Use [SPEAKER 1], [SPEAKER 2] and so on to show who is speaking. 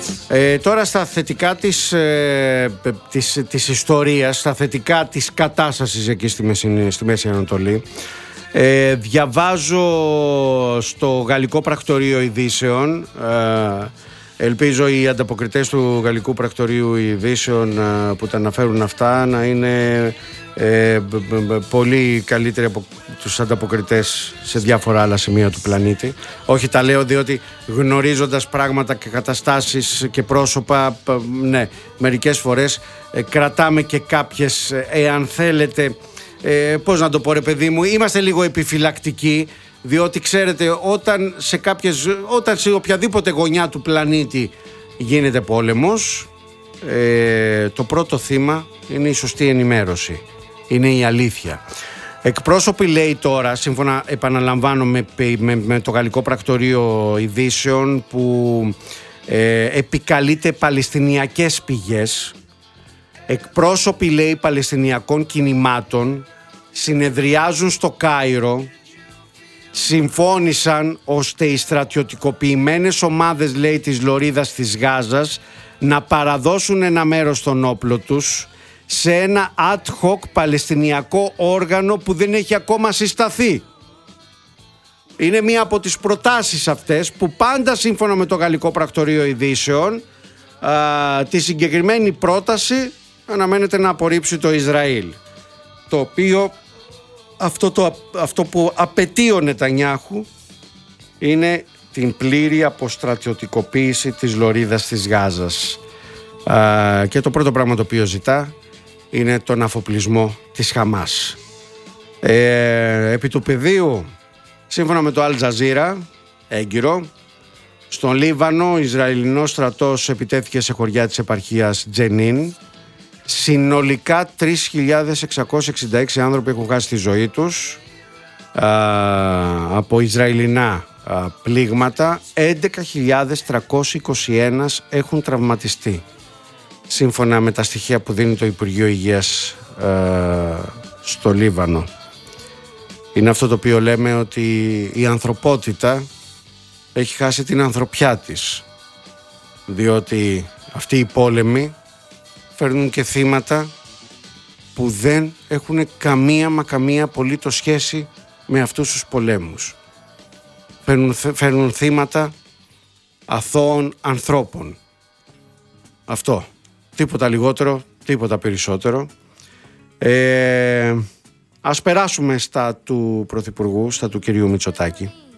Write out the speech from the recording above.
[SPEAKER 1] Τώρα στα θετικά της ιστορίας, στα θετικά της κατάστασης εκεί στη Μέση Ανατολή, διαβάζω στο Γαλλικό Πρακτορείο Ειδήσεων, ελπίζω οι ανταποκριτές του Γαλλικού Πρακτορείου Ειδήσεων που τα αναφέρουν αυτά να είναι πολύ καλύτεροι από τους ανταποκριτές σε διάφορα άλλα σημεία του πλανήτη. Όχι, τα λέω διότι γνωρίζοντας πράγματα και καταστάσεις και πρόσωπα, ναι, μερικές φορές κρατάμε και κάποιες, εάν θέλετε, πώς να το πω ρε παιδί μου, είμαστε λίγο επιφυλακτικοί, διότι ξέρετε όταν σε οποιαδήποτε γωνιά του πλανήτη γίνεται πόλεμος, το πρώτο θύμα είναι η σωστή ενημέρωση, είναι η αλήθεια. Εκπρόσωποι, λέει τώρα, σύμφωνα, επαναλαμβάνω, με το Γαλλικό Πρακτορείο Ειδήσεων που επικαλείται παλαιστινιακές πηγές, εκπρόσωποι, λέει, παλαιστινιακών κινημάτων συνεδριάζουν στο Κάιρο, συμφώνησαν ώστε οι στρατιωτικοποιημένες ομάδες, λέει, της Λωρίδας της Γάζας να παραδώσουν ένα μέρος των όπλων τους σε ένα ad hoc παλαιστινιακό όργανο που δεν έχει ακόμα συσταθεί. Είναι μία από τις προτάσεις αυτές που πάντα, σύμφωνα με το Γαλλικό Πρακτορείο Ειδήσεων, τη συγκεκριμένη πρόταση αναμένεται να απορρίψει το Ισραήλ, το οποίο αυτό που απαιτεί ο Νετανιάχου είναι την πλήρη αποστρατιωτικοποίηση της Λωρίδας της Γάζας, και το πρώτο πράγμα το οποίο ζητά είναι τον αφοπλισμό της Χαμάς. Επί του πεδίου, σύμφωνα με το Al Jazeera, έγκυρο, στον Λίβανο ο Ισραηλινός στρατός επιτέθηκε σε χωριά της επαρχίας Τζενίν. Συνολικά 3.666 άνθρωποι έχουν χάσει τη ζωή τους από Ισραηλινά πλήγματα. 11.321 έχουν τραυματιστεί, σύμφωνα με τα στοιχεία που δίνει το Υπουργείο Υγείας στο Λίβανο. Είναι αυτό το οποίο λέμε, ότι η ανθρωπότητα έχει χάσει την ανθρωπιά της, διότι αυτοί οι πόλεμοι φέρνουν και θύματα που δεν έχουν καμία απολύτως σχέση με αυτούς τους πολέμους. Φέρνουν θύματα αθώων ανθρώπων. Αυτό. Τίποτα λιγότερο, τίποτα περισσότερο. Ας περάσουμε στα του Πρωθυπουργού, στα του κυρίου Μητσοτάκη.